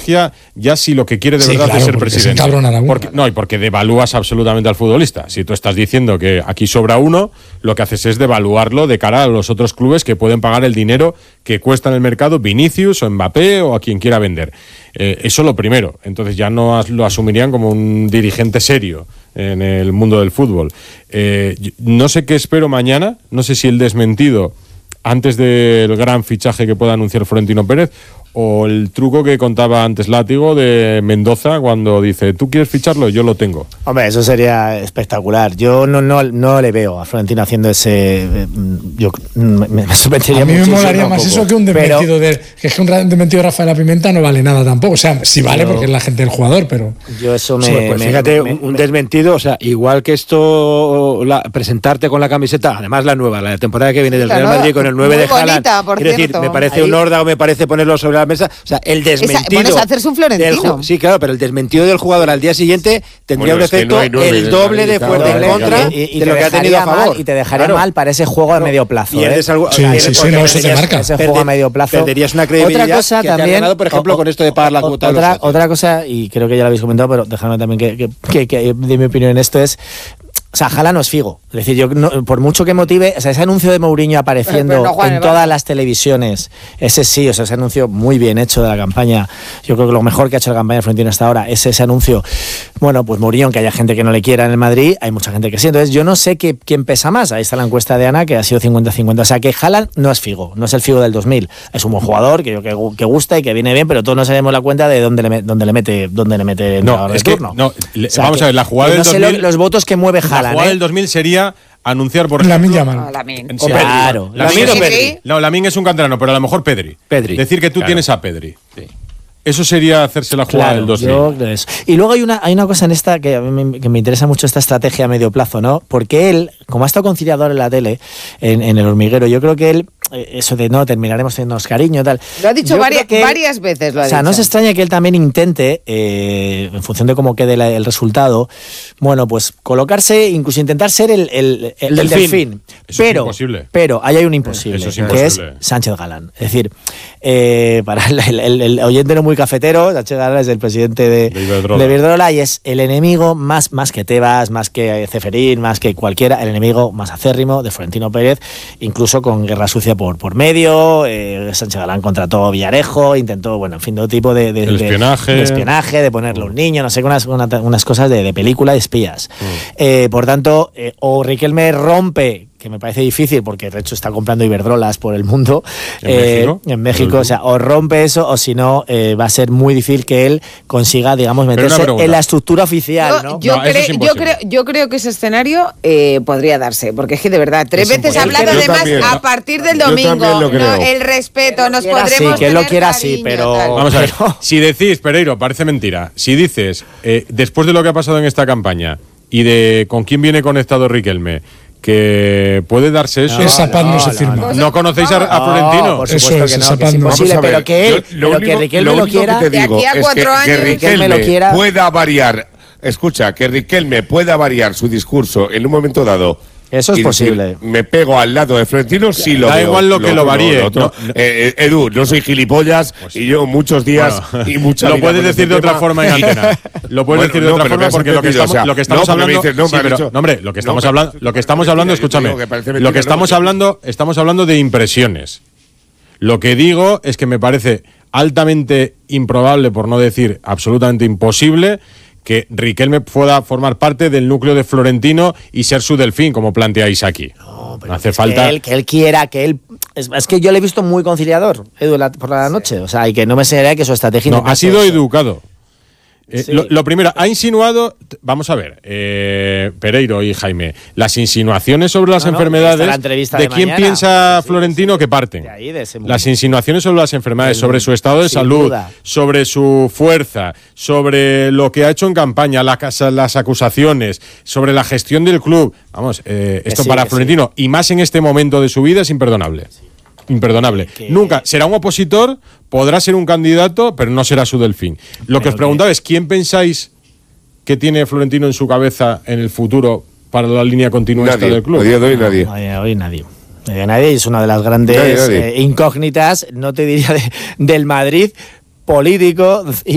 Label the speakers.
Speaker 1: estrategia ya si lo que quiere de verdad es ser presidente. Y porque devalúas absolutamente al futbolista. Si tú estás diciendo que aquí sobra uno, lo que haces es devaluarlo de cara a los otros clubes que pueden pagar el dinero que cuesta en el mercado Vinicius o Mbappé o a quien quiera vender. Eso lo primero. Entonces ya no lo asumirían como un dirigente serio en el mundo del fútbol. No sé qué espero mañana, no sé si el desmentido antes del gran fichaje que pueda anunciar Florentino Pérez o el truco que contaba antes Látigo de Mendoza cuando dice, ¿tú quieres ficharlo? Yo lo tengo.
Speaker 2: Hombre, eso sería espectacular. Yo no le veo a Florentino haciendo ese... me sorprendería muchísimo.
Speaker 3: A mí me molaría más eso que un desmentido que es que un desmentido de Rafael Pimenta no vale nada tampoco. O sea, sí vale porque es la gente del jugador, pero...
Speaker 2: Yo eso
Speaker 4: fíjate, un desmentido, o sea, igual que esto, presentarte con la camiseta, además la nueva, la temporada que viene del Real Madrid con el 9 de Haaland. Quiero decir, me parece un horda o me parece ponerlo sobre la mesa, o sea, el desmentido.
Speaker 5: Hacerse un Florentino.
Speaker 4: Sí, claro, pero el desmentido del jugador al día siguiente tendría un efecto el doble de fuerte en contra de lo que ha tenido a favor.
Speaker 2: Y te dejaría mal para ese juego a medio plazo.
Speaker 3: Ese
Speaker 2: juego a medio plazo.
Speaker 4: Perderías una credibilidad
Speaker 2: otra cosa
Speaker 4: que
Speaker 2: también,
Speaker 4: te ha ganado, por ejemplo, con esto de pagar la cuota.
Speaker 2: Otra cosa, y creo que ya lo habéis comentado, pero dejadme también que de mi opinión en esto es... O sea, Haaland no es Figo. Es decir, yo por mucho que motive, o sea, ese anuncio de Mourinho apareciendo en todas las televisiones, ese sí, o sea, ese anuncio muy bien hecho de la campaña. Yo creo que lo mejor que ha hecho la campaña de Florentino hasta ahora es ese anuncio. Bueno, pues Mourinho, aunque haya gente que no le quiera en el Madrid, hay mucha gente que sí. Entonces, yo no sé quién pesa más. Ahí está la encuesta de Ana, que ha sido 50-50. O sea, que Haaland no es Figo, no es el Figo del 2000. Es un buen jugador, que gusta y que viene bien, pero todos nos sabemos la cuenta de dónde le mete
Speaker 1: no, es que, turno. No, o sea, vamos a ver, la jugada del 2000...
Speaker 2: los votos que mueve Haaland.
Speaker 1: La jugada del 2000 sería anunciar por
Speaker 3: Lamine Yamal.
Speaker 2: Claro.
Speaker 1: Lamine o Pedri. No, Lamine es un canterano, pero a lo mejor Pedri. Decir que tú tienes a Pedri. Sí. Eso sería hacerse la jugada del 2000.
Speaker 2: Y luego hay una cosa en esta que a mí me interesa mucho, esta estrategia a medio plazo, ¿no? Porque él, como ha estado conciliador en la tele, en El Hormiguero, yo creo que él, eso de no, terminaremos teniéndonos cariño, tal.
Speaker 5: Lo ha dicho varias veces.
Speaker 2: O sea, no se extraña que él también intente, en función de cómo quede el resultado, bueno, pues colocarse, incluso intentar ser el delfín.
Speaker 1: Eso es imposible.
Speaker 2: Pero ahí hay un imposible, que es Sánchez Galán. Es decir, para el oyente no muy cafetero, Sánchez Galán es el presidente de Iberdrola y es el enemigo más que Tebas, más que Ceferín, más que cualquiera, el enemigo más acérrimo de Florentino Pérez, incluso con guerra sucia por medio. Sánchez Galán contrató a Villarejo, intentó, bueno, en fin, todo tipo de espionaje, de ponerle un niño, no sé, unas cosas de película de espías. Por tanto, o Riquelme rompe, que me parece difícil porque de hecho está comprando Iberdrolas por el mundo en México, o sea, o rompe eso o si no va a ser muy difícil que él consiga, digamos, meterse en la estructura oficial, ¿no?
Speaker 5: Yo creo que ese escenario podría darse, porque es que de verdad, 3 veces ha hablado además a partir del domingo, el respeto, nos podremos
Speaker 2: que él lo quiera así, pero
Speaker 1: vamos a ver, si decís, Pereiro, parece mentira, si dices, después de lo que ha pasado en esta campaña y de con quién viene conectado Riquelme, que puede darse eso.
Speaker 3: Esa paz no se firma.
Speaker 1: ¿No conocéis a Florentino?
Speaker 2: Por supuesto que no, que es imposible, pero que Riquelme lo quiera,
Speaker 5: de aquí a 4 años,
Speaker 2: que Riquelme
Speaker 6: pueda variar. Escucha, que Riquelme pueda variar su discurso en un momento dado.
Speaker 2: Eso es posible.
Speaker 6: Me pego al lado de Florentino, sí lo veo.
Speaker 1: Da igual lo que lo varíe.
Speaker 6: Edu, no soy gilipollas y yo muchos días y muchas.
Speaker 1: Lo puedes decir de otra forma en antena. Lo puedes decir de otra forma porque lo que estamos hablando. Hombre, lo que estamos hablando, escúchame. Lo que estamos hablando de impresiones. Lo que digo es que me parece altamente improbable, por no decir absolutamente imposible, que Riquelme pueda formar parte del núcleo de Florentino y ser su delfín, como planteáis aquí.
Speaker 2: No, pero
Speaker 1: hace falta
Speaker 2: que él quiera, que él... Es que yo le he visto muy conciliador, Edu, por la noche. O sea, y que no me sería que su estrategia...
Speaker 1: No, ha sido educado. Sí. Lo primero, ha insinuado, vamos a ver, Pereiro y Jaime, las insinuaciones sobre las enfermedades, de quién piensa Florentino que parten. Las insinuaciones sobre las enfermedades, sobre su estado de salud, sobre su fuerza, sobre lo que ha hecho en campaña, las acusaciones, sobre la gestión del club. Vamos, esto para Florentino, y más en este momento de su vida, es imperdonable. Imperdonable. Nunca será un opositor, podrá ser un candidato, pero no será su delfín. Lo que os preguntaba es, ¿quién pensáis que tiene Florentino en su cabeza en el futuro para la línea continuista del club?
Speaker 6: A día de hoy nadie.
Speaker 2: Hoy nadie. Nadie, es una de las grandes incógnitas, no te diría del Madrid político.